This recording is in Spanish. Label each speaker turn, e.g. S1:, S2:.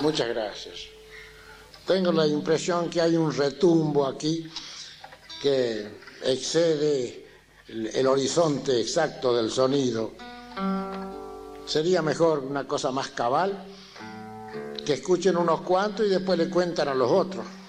S1: Muchas gracias. Tengo la impresión que hay un retumbo aquí que excede el horizonte exacto del sonido. Sería mejor una cosa más cabal, que escuchen unos cuantos y después le cuentan a los otros.